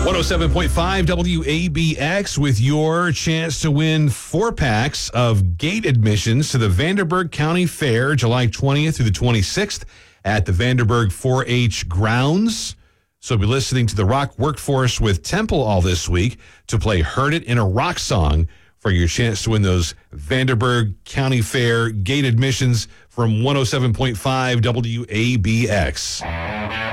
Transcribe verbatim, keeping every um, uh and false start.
one oh seven point five W A B X with your chance to win four packs of gate admissions to the Vanderburgh County Fair, July twentieth through the twenty-sixth at the Vanderburgh four H grounds. So be listening to the Rock Workforce with Temple all this week to play Heard It in a Rock Song for your chance to win those Vanderburgh County Fair gate admissions from one oh seven point five W A B X.